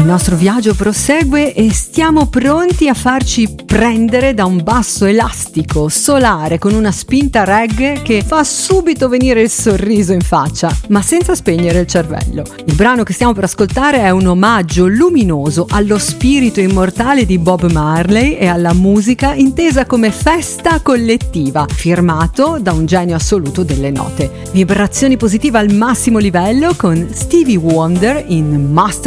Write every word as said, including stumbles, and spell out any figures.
Il nostro viaggio prosegue e stiamo pronti a farci prendere da un basso elastico solare con una spinta reggae che fa subito venire il sorriso in faccia, ma senza spegnere il cervello. Il brano che stiamo per ascoltare è un omaggio luminoso allo spirito immortale di Bob Marley e alla musica intesa come festa collettiva, firmato da un genio assoluto delle note. Vibrazioni positive al massimo livello con Stevie Wonder in Master